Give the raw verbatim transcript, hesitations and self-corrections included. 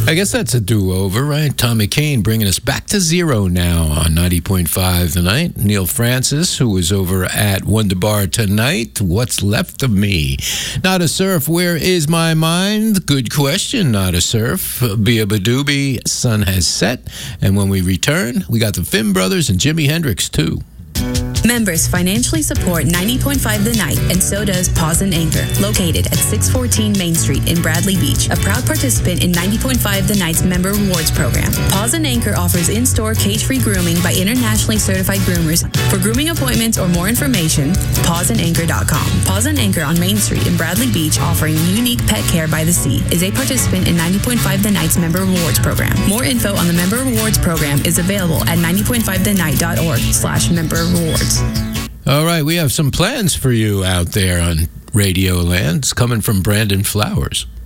I guess that's a do-over, right? Tommy Kane bringing us back to zero now on ninety point five The Night. Neil Francis, who was over at Wonder Bar tonight. What's left of me? Not a surf, where is my mind? Good question, not a surf. Bia Badoobie, sun has set. And when we return, we got the Finn Brothers and Jimi Hendrix, too. Members financially support ninety point five The Night, and so does Paws and Anchor, located at six fourteen Main Street in Bradley Beach, a proud participant in ninety point five The Night's member rewards program. Paws and Anchor offers in-store cage-free grooming by internationally certified groomers. For grooming appointments or more information, paws and anchor dot com. Paws and Anchor on Main Street in Bradley Beach, offering unique pet care by the sea, is a participant in ninety point five The Night's member rewards program. More info on the member rewards program is available at ninety point five the night dot org slash member rewards. All right, we have some plans for you out there on Radio Land. It's coming from Brandon Flowers.